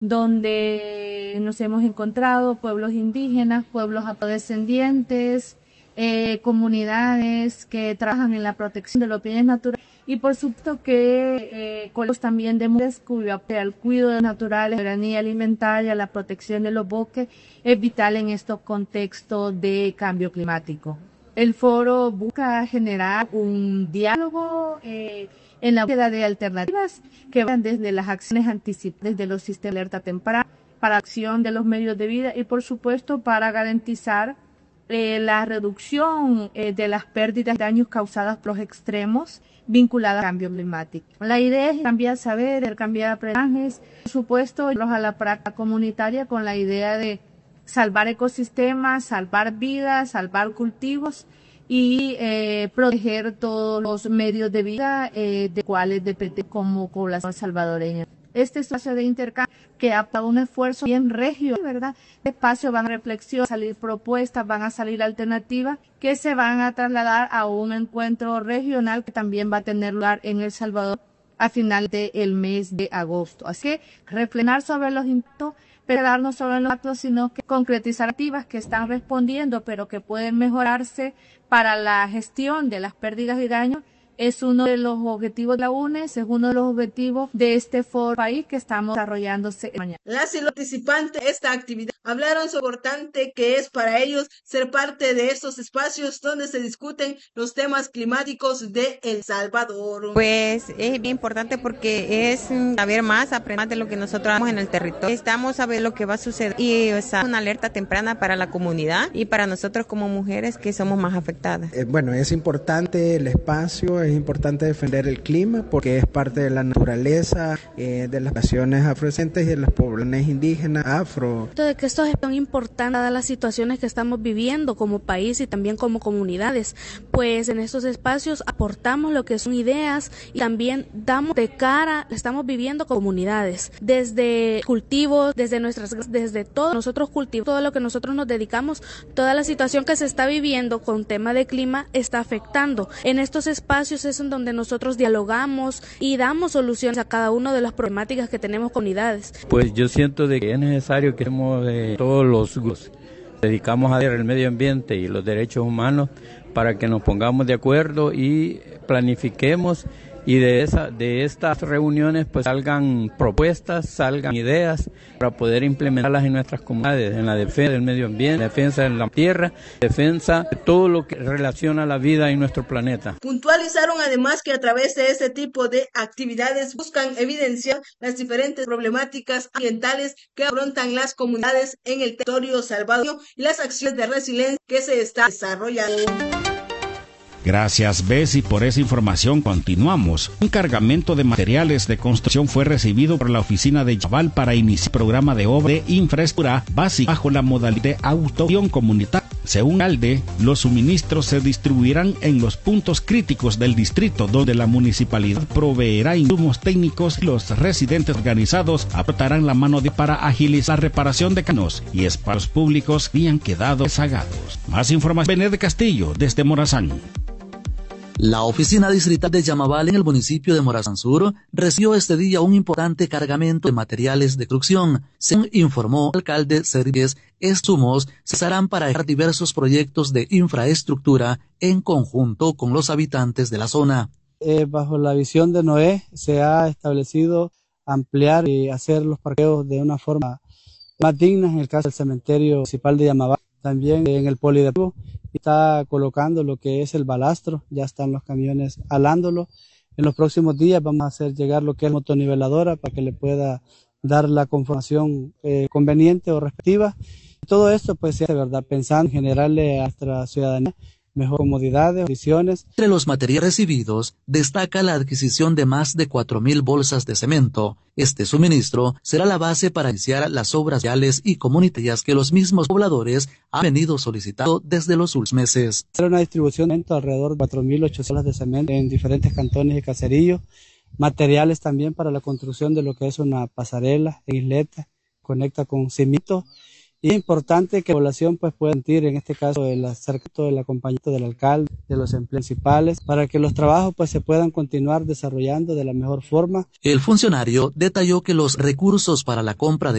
donde nos hemos encontrado pueblos indígenas, pueblos afrodescendientes, comunidades que trabajan en la protección de los bienes naturales y por supuesto que colegios también de mujeres cuyo apoyo al cuidado de los naturales, la soberanía alimentaria, la protección de los bosques es vital en estos contextos de cambio climático. El foro busca generar un diálogo en la búsqueda de alternativas que van desde las acciones anticipadas, desde los sistemas de alerta temprana, para la acción de los medios de vida y por supuesto para garantizar la reducción de las pérdidas y daños causados por los extremos vinculados al cambio climático. La idea es cambiar saberes, cambiar aprendizajes, por supuesto, llevarlos a la práctica comunitaria con la idea de salvar ecosistemas, salvar vidas, salvar cultivos y proteger todos los medios de vida de cuales depende como población salvadoreña. Este espacio de intercambio que ha dado un esfuerzo bien regio, ¿verdad? De espacio van a reflexión, salir propuestas, van a salir alternativas que se van a trasladar a un encuentro regional que también va a tener lugar en El Salvador a final del mes de agosto. Así que reflexionar sobre los impactos, pero darnos sobre los actos, sino que concretizar activas que están respondiendo, pero que pueden mejorarse para la gestión de las pérdidas y daños. Es uno de los objetivos de la UNES, es uno de los objetivos de este foro país que estamos desarrollándose mañana. Las y los participantes de esta actividad hablaron sobre lo importante que es para ellos ser parte de estos espacios donde se discuten los temas climáticos de El Salvador. Pues es bien importante porque es saber más, aprender más de lo que nosotros vamos en el territorio. Estamos a ver lo que va a suceder y una alerta temprana para la comunidad y para nosotros como mujeres que somos más afectadas. Bueno, es importante el espacio, es importante defender el clima porque es parte de la naturaleza, de las naciones afrodescendientes y de las poblaciones indígenas afro. De que esto es tan importante dadas las situaciones que estamos viviendo como país y también como comunidades, pues en estos espacios aportamos lo que son ideas y también damos de cara, estamos viviendo comunidades, desde cultivos, desde todo, nosotros cultivamos, todo lo que nosotros nos dedicamos, toda la situación que se está viviendo con tema de clima está afectando. En estos espacios es en donde nosotros dialogamos y damos soluciones a cada una de las problemáticas que tenemos comunidades. Pues yo siento de que es necesario que todos los grupos dedicamos a el medio ambiente y los derechos humanos para que nos pongamos de acuerdo y planifiquemos y de estas reuniones pues salgan propuestas, salgan ideas para poder implementarlas en nuestras comunidades, en la defensa del medio ambiente, en la defensa de la tierra, defensa de todo lo que relaciona la vida en nuestro planeta. Puntualizaron además que a través de este tipo de actividades buscan evidenciar las diferentes problemáticas ambientales que afrontan las comunidades en el territorio salvadoreño y las acciones de resiliencia que se está desarrollando. Gracias, Bessie, por esa información. Continuamos. Un cargamento de materiales de construcción fue recibido por la oficina de Chaval para iniciar el programa de obra de infraestructura básica bajo la modalidad de autogestión comunitaria. Según alcalde, los suministros se distribuirán en los puntos críticos del distrito, donde la municipalidad proveerá insumos técnicos y los residentes organizados aportarán la mano para agilizar la reparación de caminos y espacios públicos que habían quedado rezagados. Más información, Benet Castillo, desde Morazán. La oficina distrital de Yamabal en el municipio de Morazán Sur recibió este día un importante cargamento de materiales de construcción. Según informó el alcalde Servies, estos insumos se usarán para ejecutar diversos proyectos de infraestructura en conjunto con los habitantes de la zona. Bajo la visión de Noé se ha establecido ampliar y hacer los parqueos de una forma más digna en el caso del cementerio municipal de Yamabal. También en el polideportivo está colocando lo que es el balastro, ya están los camiones alándolo. En los próximos días vamos a hacer llegar lo que es motoniveladora para que le pueda dar la conformación conveniente o respectiva. Todo esto pues se hace, ¿verdad?, pensando en generarle a nuestra ciudadanía mejor comodidades, condiciones. Entre los materiales recibidos, destaca la adquisición de más de 4.000 bolsas de cemento. Este suministro será la base para iniciar las obras sociales y comunitarias que los mismos pobladores han venido solicitando desde los últimos meses. Será una distribución de alrededor de 4.800 bolsas de cemento en diferentes cantones y caseríos. Materiales también para la construcción de lo que es una pasarela en isleta, conecta con cimientos. Y es importante que la población pues pueda sentir, en este caso, el acercamiento del acompañamiento del alcalde, de los empleados municipales, para que los trabajos pues se puedan continuar desarrollando de la mejor forma. El funcionario detalló que los recursos para la compra de